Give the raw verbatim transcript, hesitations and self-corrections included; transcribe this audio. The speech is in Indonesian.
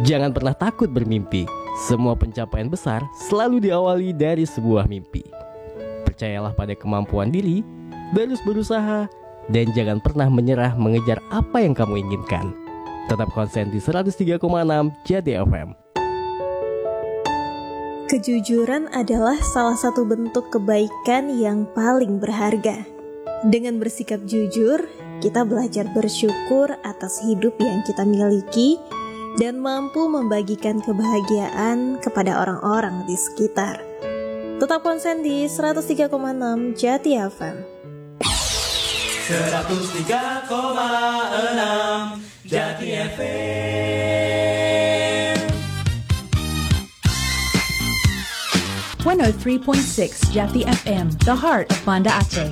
Jangan pernah takut bermimpi. Semua pencapaian besar selalu diawali dari sebuah mimpi. Percayalah pada kemampuan diri, terus berusaha, dan jangan pernah menyerah mengejar apa yang kamu inginkan. Tetap konsen di seratus tiga koma enam Jati F M. Kejujuran adalah salah satu bentuk kebaikan yang paling berharga. Dengan bersikap jujur, kita belajar bersyukur atas hidup yang kita miliki dan mampu membagikan kebahagiaan kepada orang-orang di sekitar. Tetap konsen di seratus tiga koma enam Jati F M. seratus tiga koma enam Jati F M. one oh three point six Jati F M, the heart of Banda Aceh.